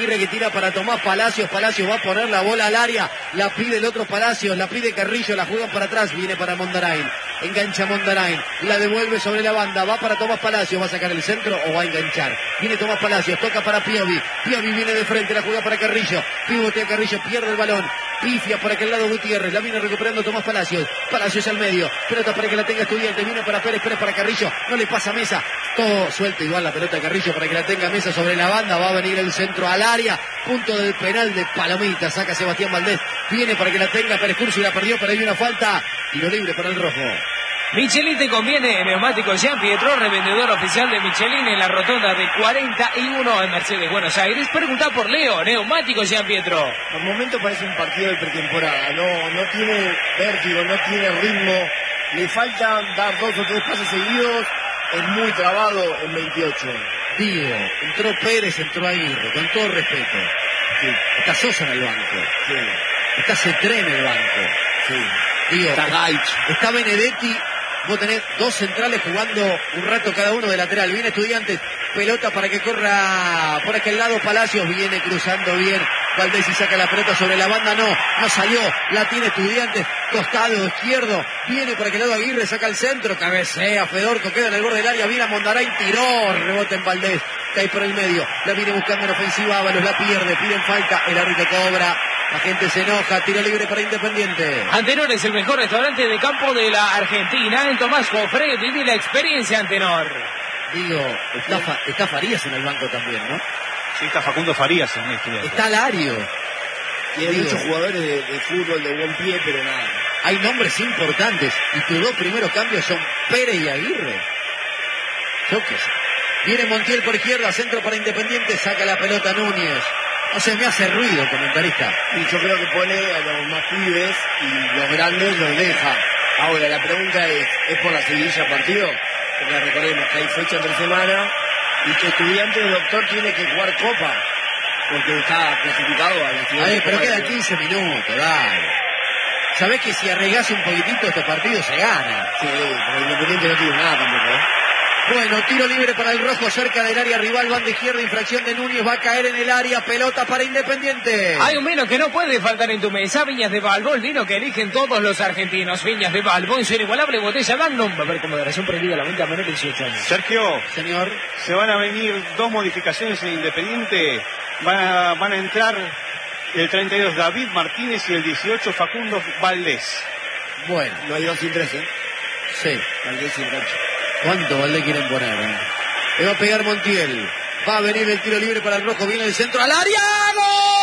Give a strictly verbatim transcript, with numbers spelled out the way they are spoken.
Aguirre que tira para Tomás Palacios. Palacios va a poner la bola al área. La pide el otro Palacios. La pide Carrillo. La juegan para atrás. Viene para Mondarain. Engancha Mondarain. La devuelve sobre la banda. Va para Tomás Palacios. ¿Va a sacar el centro o va a enganchar? Viene Tomás Palacios. Toca para Piovi. Piovi viene de frente. La juega para Carrillo. Pivotea Carrillo. Pierde el balón. Pifia por aquel lado Gutiérrez. La viene recuperando Tomás Palacios. Palacios al medio. Pelota para que la tenga Estudiante. Viene para Pérez. Pérez para Carrillo. No le pasa Mesa. Todo suelta igual la pelota de Carrillo para que la tenga Mesa sobre la banda. Va a venir el centro al área. Punto del penal de Palomita. Saca Sebastián Valdés. Viene para que la tenga Pérez Curcio. La perdió, pero hay una falta. Tiro libre para el rojo. Michelin te conviene, neumático Jean Pietro, revendedor oficial de Michelin en la rotonda de cuarenta y uno en Mercedes, Buenos Aires. Pregunta por Leo, neumático Jean Pietro. Por momento parece un partido de pretemporada, no, no tiene vértigo, no tiene ritmo, le falta dar dos o tres pases seguidos, es muy trabado en veintiocho. Digo, entró Pérez, entró Aguirre, con todo respeto. Sí. Está Sosa en el banco. Sí. Está Cetré en el banco. Sí. Digo, está Gaich. Está Benedetti. Vos tenés dos centrales jugando un rato cada uno de lateral. Viene Estudiantes, pelota para que corra por aquel lado. Palacios viene cruzando bien. Valdés y saca la pelota sobre la banda. No, no salió. La tiene Estudiantes. Costado izquierdo. Viene por aquel lado Aguirre, saca el centro. Cabecea Fedorco, queda en el borde del área. Viene a Mondarain, tiró. Rebota en Valdés. Cae por el medio. La viene buscando en ofensiva. Ábalos la pierde. Piden falta. El árbitro cobra. La gente se enoja, tiro libre para Independiente. Antenor es el mejor restaurante de campo de la Argentina. En Tomás Jofre, vive la experiencia Antenor. Digo, está, Fa, está Farías en el banco también, ¿no? Sí, está Facundo Farías en el Estudiante. Está Lario. Y hay muchos jugadores de, de fútbol de buen pie, pero nada. Hay nombres importantes. Y tus dos primeros cambios son Pérez y Aguirre. Yo qué sé. Viene Montiel por izquierda, centro para Independiente, saca la pelota Núñez. No se me hace ruido el comentarista. Y yo creo que pone a los más pibes y los grandes los deja. Ahora, la pregunta es, ¿es por la seguidilla partido? Porque recordemos que hay fecha entre semana y que Estudiante el doctor tiene que jugar Copa. Porque está clasificado a la siguiente. Ay, pero quedan quince minutos, dale. Sabés que si arregás un poquitito este partido se gana. Sí, pero Independiente no tiene nada tampoco, ¿eh? Bueno, tiro libre para el rojo cerca del área rival, banda izquierda, infracción de Núñez, va a caer en el área, pelota para Independiente. Hay un vino que no puede faltar en tu mesa, Viñas de Balbo, el vino que eligen todos los argentinos. Viñas de Balbo, en su inigualable botella Magnum. A ver, con moderación prohibida la venta a menor de dieciocho años. Sergio, señor, se van a venir dos modificaciones en Independiente. Van a, van a entrar el treinta y dos David Martínez y el dieciocho Facundo Valdés. Bueno, no hay dos sin tres, ¿eh? Sí, Valdés sin cancha. ¿Cuánto Valdés quieren poner? Eh? Le va a pegar Montiel. Va a venir el tiro libre para el rojo. Viene el centro al área. ¡Gol!